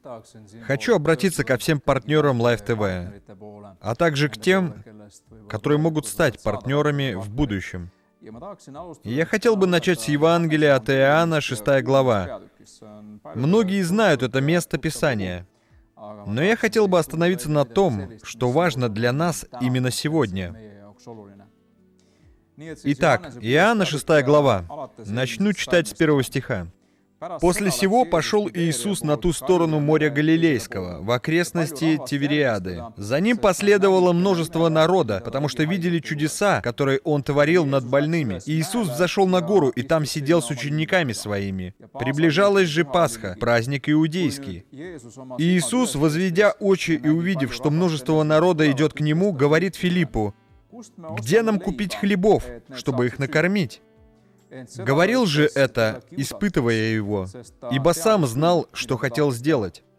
Хочу обратиться ко всем партнерам Live TV, а также к тем, которые могут стать партнерами в будущем. И я хотел бы начать с Евангелия от Иоанна, 6 глава. Многие знают это место Писания, но я хотел бы остановиться на том, что важно для нас именно сегодня. Итак, Иоанна 6 глава. Начну читать с 1 стиха. «После сего пошел Иисус на ту сторону моря Галилейского, в окрестности Тивериады. За ним последовало множество народа, потому что видели чудеса, которые Он творил над больными. Иисус взошел на гору и там сидел с учениками Своими. Приближалась же Пасха, праздник иудейский. Иисус, возведя очи и увидев, что множество народа идет к Нему, говорит Филиппу: «Где нам купить хлебов, чтобы их накормить?» Говорил же это, испытывая его, ибо сам знал, что хотел сделать.